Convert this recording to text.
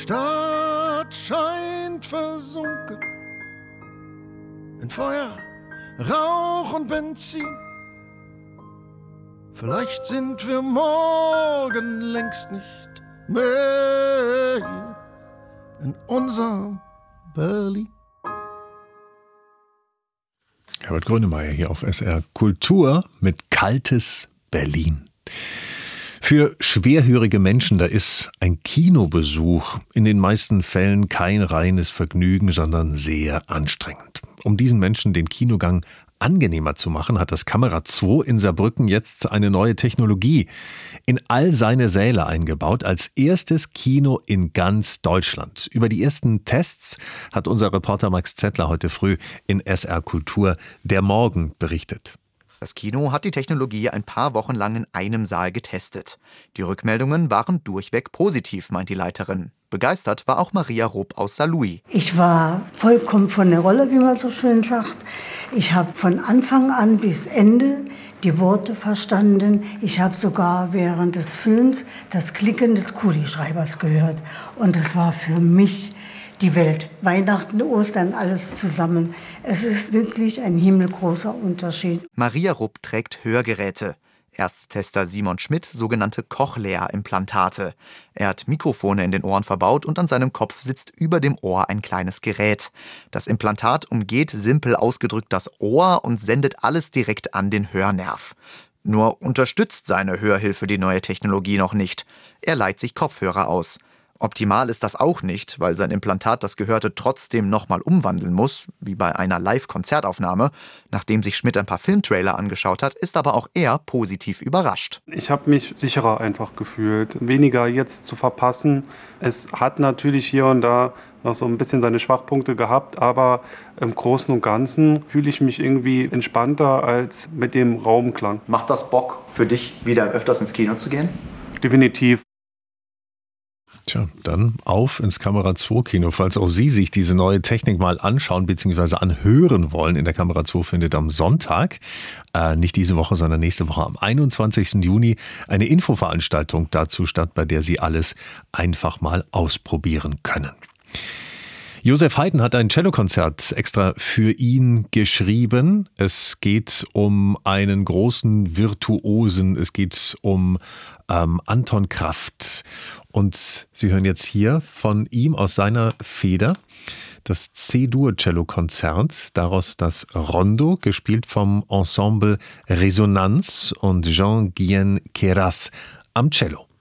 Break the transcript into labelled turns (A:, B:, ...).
A: Stadt scheint versunken in Feuer, Rauch und Benzin. Vielleicht sind wir morgen längst nicht mehr hier in unserem Berlin.
B: Herbert Grönemeyer hier auf SR Kultur mit Kaltes Berlin. Für schwerhörige Menschen, da ist ein Kinobesuch in den meisten Fällen kein reines Vergnügen, sondern sehr anstrengend. Um diesen Menschen den Kinogang angenehmer zu machen, hat das Kamera 2 in Saarbrücken jetzt eine neue Technologie in all seine Säle eingebaut, als erstes Kino in ganz Deutschland. Über die ersten Tests hat unser Reporter Max Zettler heute früh in SR Kultur der Morgen berichtet.
C: Das Kino hat die Technologie ein paar Wochen lang in einem Saal getestet. Die Rückmeldungen waren durchweg positiv, meint die Leiterin. Begeistert war auch Maria Rupp aus Saarlouis.
D: Ich war vollkommen von der Rolle, wie man so schön sagt. Ich habe von Anfang an bis Ende die Worte verstanden. Ich habe sogar während des Films das Klicken des Kugelschreibers gehört. Und das war für mich die Welt. Weihnachten, Ostern, alles zusammen. Es ist wirklich ein himmelgroßer Unterschied.
C: Maria Rupp trägt Hörgeräte. Ersttester Simon Schmidt sogenannte Cochlea-Implantate. Er hat Mikrofone in den Ohren verbaut und an seinem Kopf sitzt über dem Ohr ein kleines Gerät. Das Implantat umgeht simpel ausgedrückt das Ohr und sendet alles direkt an den Hörnerv. Nur unterstützt seine Hörhilfe die neue Technologie noch nicht. Er leiht sich Kopfhörer aus. Optimal ist das auch nicht, weil sein Implantat das Gehörte trotzdem nochmal umwandeln muss, wie bei einer Live-Konzertaufnahme. Nachdem sich Schmidt ein paar Filmtrailer angeschaut hat, ist aber auch er positiv überrascht.
E: Ich habe mich sicherer einfach gefühlt, weniger jetzt zu verpassen. Es hat natürlich hier und da noch so ein bisschen seine Schwachpunkte gehabt, aber im Großen und Ganzen fühle ich mich irgendwie entspannter als mit dem Raumklang.
C: Macht das Bock für dich, wieder öfters ins Kino zu gehen?
E: Definitiv.
B: Tja, dann auf ins Kamera 2 Kino. Falls auch Sie sich diese neue Technik mal anschauen bzw. anhören wollen, in der Kamera 2 findet am Sonntag, nicht diese Woche, sondern nächste Woche am 21. Juni eine Infoveranstaltung dazu statt, bei der Sie alles einfach mal ausprobieren können. Josef Haydn hat ein Cellokonzert extra für ihn geschrieben. Es geht um einen großen Virtuosen, es geht um Anton Kraft. Und Sie hören jetzt hier von ihm aus seiner Feder das C-Dur-Cello-Konzert, daraus das Rondo, gespielt vom Ensemble Resonanz und Jean-Guyen Queyras am Cello.